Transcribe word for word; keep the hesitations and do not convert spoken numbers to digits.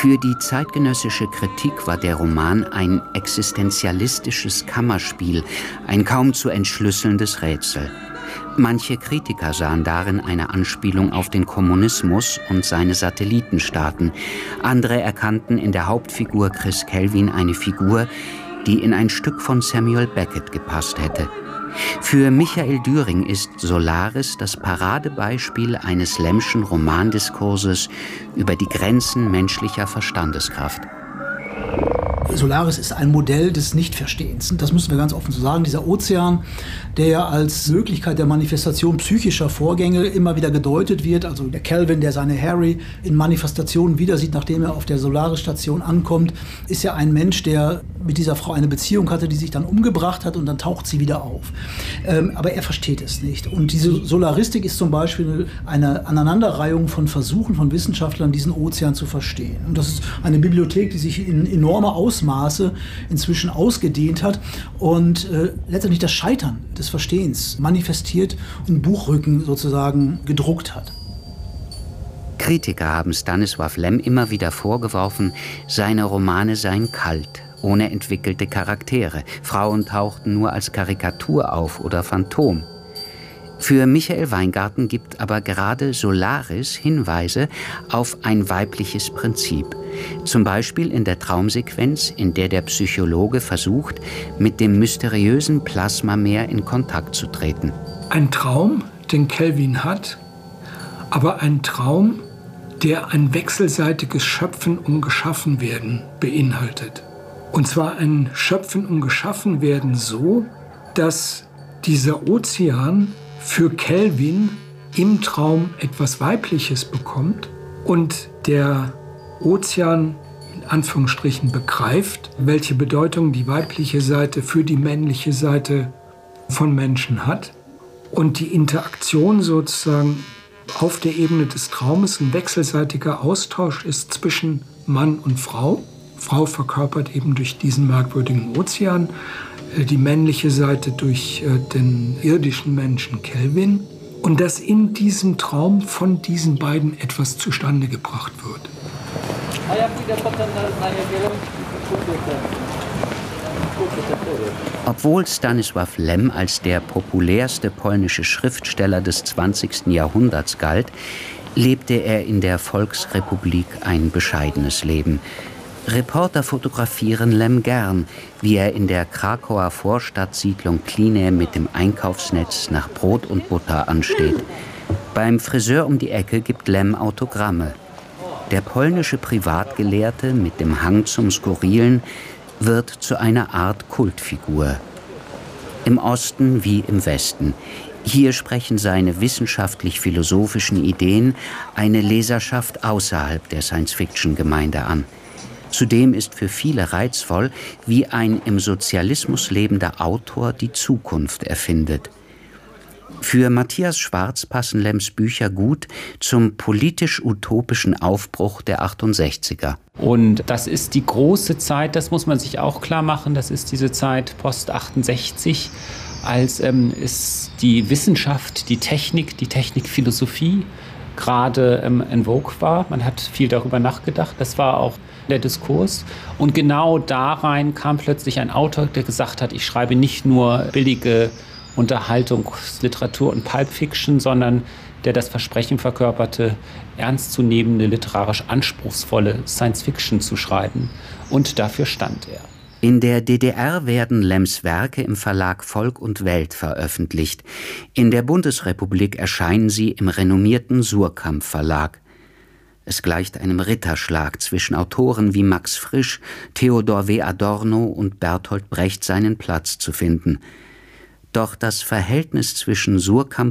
Für die zeitgenössische Kritik war der Roman ein existenzialistisches Kammerspiel, ein kaum zu entschlüsselndes Rätsel. Manche Kritiker sahen darin eine Anspielung auf den Kommunismus und seine Satellitenstaaten. Andere erkannten in der Hauptfigur Chris Kelvin eine Figur, die in ein Stück von Samuel Beckett gepasst hätte. Für Michael Düring ist Solaris das Paradebeispiel eines Lemmschen Romandiskurses über die Grenzen menschlicher Verstandeskraft. Solaris ist ein Modell des Nichtverstehens. Das müssen wir ganz offen so sagen. Dieser Ozean, der ja als Möglichkeit der Manifestation psychischer Vorgänge immer wieder gedeutet wird. Also der Kelvin, der seine Harry in Manifestationen wieder sieht, nachdem er auf der Solaris-Station ankommt, ist ja ein Mensch, der mit dieser Frau eine Beziehung hatte, die sich dann umgebracht hat und dann taucht sie wieder auf. Ähm, aber er versteht es nicht. Und diese Solaristik ist zum Beispiel eine Aneinanderreihung von Versuchen von Wissenschaftlern, diesen Ozean zu verstehen. Und das ist eine Bibliothek, die sich in enormer Ausmaße inzwischen ausgedehnt hat und äh, letztendlich das Scheitern des Verstehens manifestiert und Buchrücken sozusagen gedruckt hat. Kritiker haben Stanisław Lem immer wieder vorgeworfen, seine Romane seien kalt, ohne entwickelte Charaktere. Frauen tauchten nur als Karikatur auf oder Phantom. Für Michael Weingarten gibt aber gerade Solaris Hinweise auf ein weibliches Prinzip. Zum Beispiel in der Traumsequenz, in der der Psychologe versucht, mit dem mysteriösen Plasmameer in Kontakt zu treten. Ein Traum, den Kelvin hat, aber ein Traum, der ein wechselseitiges Schöpfen und Geschaffenwerden beinhaltet. Und zwar ein Schöpfen und Geschaffenwerden so, dass dieser Ozean für Kelvin im Traum etwas Weibliches bekommt und der Ozean in Anführungsstrichen begreift, welche Bedeutung die weibliche Seite für die männliche Seite von Menschen hat und die Interaktion sozusagen auf der Ebene des Traumes ein wechselseitiger Austausch ist zwischen Mann und Frau. Frau verkörpert eben durch diesen merkwürdigen Ozean, die männliche Seite durch den irdischen Menschen Kelvin und dass in diesem Traum von diesen beiden etwas zustande gebracht wird. Obwohl Stanisław Lem als der populärste polnische Schriftsteller des zwanzigsten Jahrhunderts galt, lebte er in der Volksrepublik ein bescheidenes Leben. Reporter fotografieren Lem gern, wie er in der Krakauer Vorstadtsiedlung Klinä mit dem Einkaufsnetz nach Brot und Butter ansteht. Beim Friseur um die Ecke gibt Lem Autogramme. Der polnische Privatgelehrte mit dem Hang zum Skurrilen wird zu einer Art Kultfigur. Im Osten wie im Westen. Hier sprechen seine wissenschaftlich-philosophischen Ideen eine Leserschaft außerhalb der Science-Fiction-Gemeinde an. Zudem ist für viele reizvoll, wie ein im Sozialismus lebender Autor die Zukunft erfindet. Für Matthias Schwarz passen Lems Bücher gut zum politisch-utopischen Aufbruch der achtundsechziger. Und das ist die große Zeit, das muss man sich auch klar machen, das ist diese Zeit post achtundsechzig, als ähm, ist die Wissenschaft, die Technik, die Technikphilosophie gerade ähm, en vogue war. Man hat viel darüber nachgedacht, das war auch der Diskurs. Und genau da rein kam plötzlich ein Autor, der gesagt hat, ich schreibe nicht nur billige Unterhaltungsliteratur und Pulp Fiction, sondern der das Versprechen verkörperte, ernstzunehmende, literarisch anspruchsvolle Science Fiction zu schreiben. Und dafür stand er. In der D D R werden Lems Werke im Verlag Volk und Welt veröffentlicht. In der Bundesrepublik erscheinen sie im renommierten Suhrkamp Verlag. Es gleicht einem Ritterschlag, zwischen Autoren wie Max Frisch, Theodor W. Adorno und Bertolt Brecht seinen Platz zu finden. Doch das Verhältnis zwischen Suhrkamp